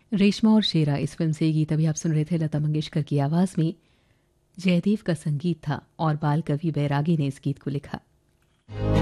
रेशमा और शेरा इस फिल्म से ये गीत अभी आप सुन रहे थे लता मंगेशकर की आवाज़ में। जयदेव का संगीत था और बाल कवि बैरागी ने इस गीत को लिखा।